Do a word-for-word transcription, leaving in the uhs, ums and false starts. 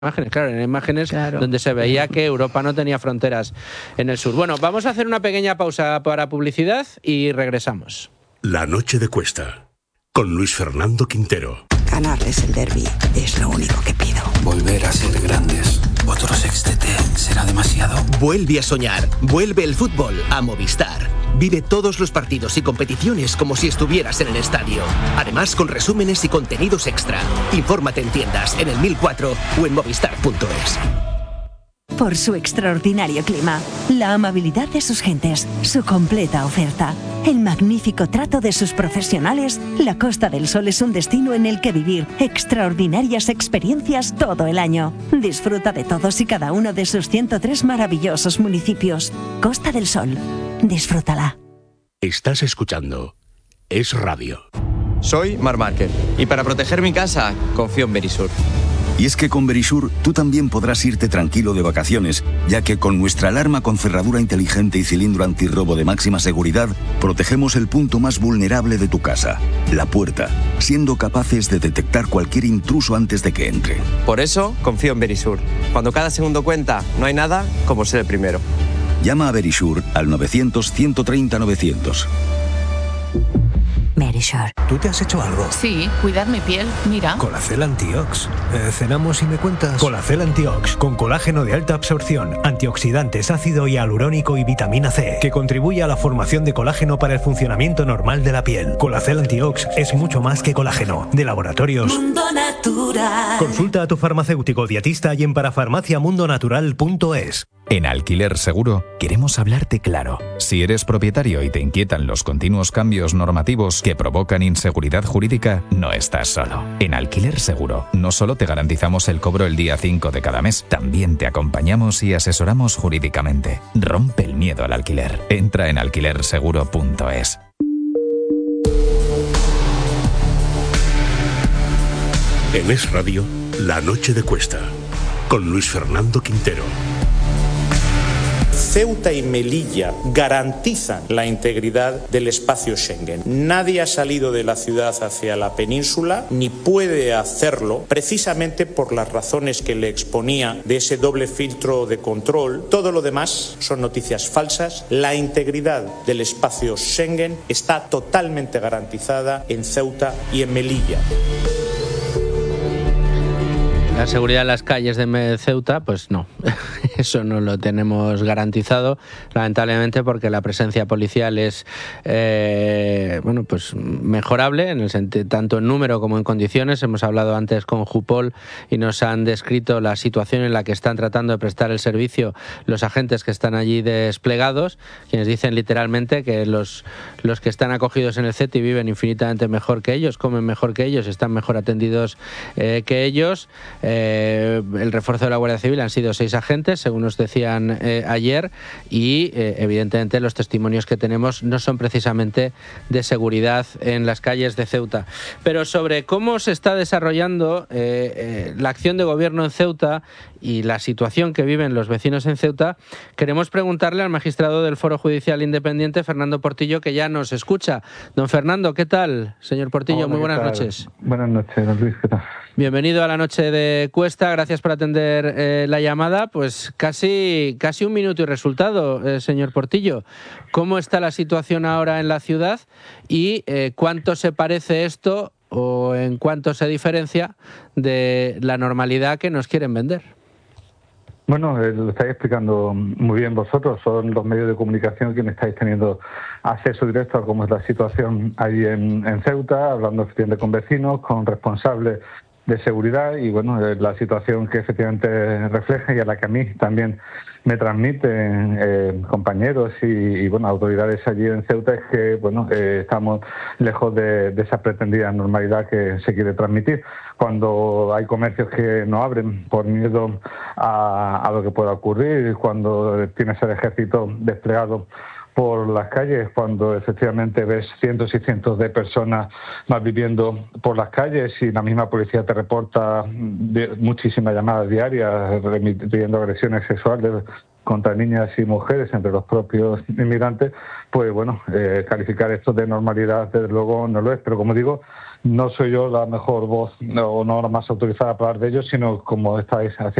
imágenes, claro, en imágenes Claro. donde se veía que Europa no tenía fronteras en el sur. Bueno, vamos a hacer una pequeña pausa para publicidad y regresamos. La noche de Cuesta, con Luis Fernando Quintero. Ganarles el derbi es lo único que pido. Volver a ser grandes. Otro sextete será demasiado. Vuelve a soñar. Vuelve el fútbol a Movistar. Vive todos los partidos y competiciones como si estuvieras en el estadio. Además, con resúmenes y contenidos extra. Infórmate en tiendas, en el mil cuatro o en movistar punto es. Por su extraordinario clima, la amabilidad de sus gentes, su completa oferta, el magnífico trato de sus profesionales, la Costa del Sol es un destino en el que vivir extraordinarias experiencias todo el año. Disfruta de todos y cada uno de sus ciento tres maravillosos municipios. Costa del Sol, disfrútala. Estás escuchando Es Radio. Soy Marc Márquez y para proteger mi casa confío en Verisur. Y es que con Verisur tú también podrás irte tranquilo de vacaciones, ya que con nuestra alarma con cerradura inteligente y cilindro antirrobo de máxima seguridad, protegemos el punto más vulnerable de tu casa, la puerta, siendo capaces de detectar cualquier intruso antes de que entre. Por eso confío en Verisur. Cuando cada segundo cuenta, no hay nada como ser el primero. Llama a Verisur al novecientos, ciento treinta, novecientos. Verisur. ¿Tú te has hecho algo? Sí, cuidar mi piel, mira. Colacel Antiox. Eh, cenamos y me cuentas. Colacel Antiox, con colágeno de alta absorción, antioxidantes, ácido hialurónico y vitamina C, que contribuye a la formación de colágeno para el funcionamiento normal de la piel. Colacel Antiox es mucho más que colágeno. De Laboratorios Mundo Natural. Consulta a tu farmacéutico dietista y en parafarmacia mundo natural punto es. En Alquiler Seguro queremos hablarte claro. Si eres propietario y te inquietan los continuos cambios normativos que provocan inseguridad jurídica, no estás solo. En Alquiler Seguro no solo te garantizamos el cobro el día cinco de cada mes, también te acompañamos y asesoramos jurídicamente. Rompe el miedo al alquiler. Entra en alquiler seguro punto es. En Es Radio, La noche de Cuesta, con Luis Fernando Quintero. Ceuta y Melilla garantizan la integridad del espacio Schengen. Nadie ha salido de la ciudad hacia la península ni puede hacerlo precisamente por las razones que le exponía de ese doble filtro de control. Todo lo demás son noticias falsas. La integridad del espacio Schengen está totalmente garantizada en Ceuta y en Melilla. La seguridad en las calles de Ceuta, pues no, eso no lo tenemos garantizado, lamentablemente, porque la presencia policial es eh, bueno, pues mejorable, en el sentido, tanto en número como en condiciones. Hemos hablado antes con Jupol y nos han descrito la situación en la que están tratando de prestar el servicio los agentes que están allí desplegados, quienes dicen literalmente que los, los que están acogidos en el C E T I viven infinitamente mejor que ellos, comen mejor que ellos, están mejor atendidos eh, que ellos. Eh, el refuerzo de la Guardia Civil han sido seis agentes, según nos decían eh, ayer, y eh, evidentemente los testimonios que tenemos no son precisamente de seguridad en las calles de Ceuta. Pero sobre cómo se está desarrollando eh, eh, la acción de gobierno en Ceuta y la situación que viven los vecinos en Ceuta, queremos preguntarle al magistrado del Foro Judicial Independiente, Fernando Portillo, que ya nos escucha. Don Fernando, ¿qué tal? Señor Portillo, Hola, muy buenas noches. Buenas noches, don Luis, ¿qué tal? Bienvenido a la noche de Cuesta, gracias por atender eh, la llamada. Pues casi, casi un minuto y resultado, eh, señor Portillo. ¿Cómo está la situación ahora en la ciudad y eh, cuánto se parece esto o en cuánto se diferencia de la normalidad que nos quieren vender? Bueno, eh, lo estáis explicando muy bien vosotros, son los medios de comunicación quienes estáis teniendo acceso directo a cómo es la situación ahí en, en Ceuta, hablando efectivamente con vecinos, con responsables de seguridad y bueno, eh, la situación que efectivamente refleja y a la que a mí también me transmiten eh, compañeros y, y bueno, autoridades allí en Ceuta es que bueno, eh, estamos lejos de, de esa pretendida normalidad que se quiere transmitir. Cuando hay comercios que no abren por miedo a, a lo que pueda ocurrir, cuando tienes el ejército desplegado por las calles, cuando efectivamente ves cientos y cientos de personas más viviendo por las calles y la misma policía te reporta muchísimas llamadas diarias remitiendo agresiones sexuales contra niñas y mujeres entre los propios inmigrantes, pues bueno, eh, calificar esto de normalidad desde luego no lo es, pero como digo, no soy yo la mejor voz o no la más autorizada para hablar de ello, sino como estáis haciendo